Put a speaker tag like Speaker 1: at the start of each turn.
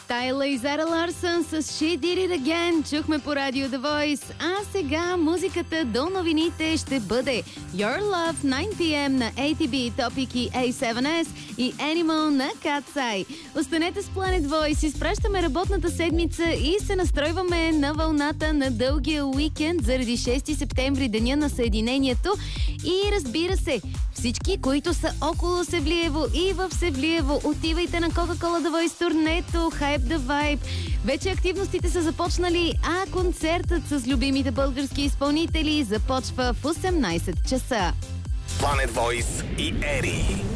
Speaker 1: Тайла и Зара Ларсън с She Did It Again чухме по радио The Voice. А сега музиката до новините ще бъде Your Love 9pm на ATB, Topic и A7S и Animal на Cat's. Останете с Planet Voice, изпращаме работната седмица и се настройваме на вълната на дългия уикенд заради 6 септември, деня на Съединението. И разбира се, всички, които са около Севлиево и в Севлиево, отивайте на Coca-Cola The Voice турнето Hype the Vibe. Вече активностите са започнали, а концертът с любимите български изпълнители започва в 18 часа.
Speaker 2: Planet Voice и Ери.